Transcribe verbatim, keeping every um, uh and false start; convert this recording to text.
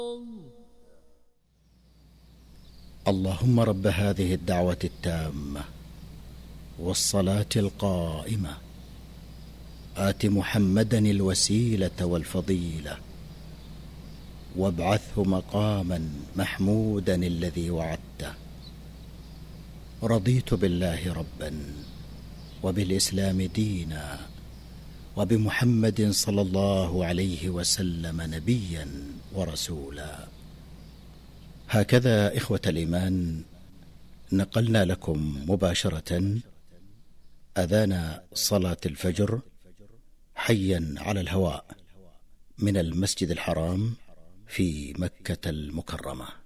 اللهم رب هذه الدعوة التامة والصلاة القائمة آت محمدا الوسيلة والفضيلة وابعثه مقاما محمودا الذي وعدته. رضيت بالله ربا وبالإسلام دينا وبمحمد صلى الله عليه وسلم نبيا ورسولا. هكذا إخوة الإيمان نقلنا لكم مباشرة أذان صلاة الفجر حيا على الهواء من المسجد الحرام في مكة المكرمة.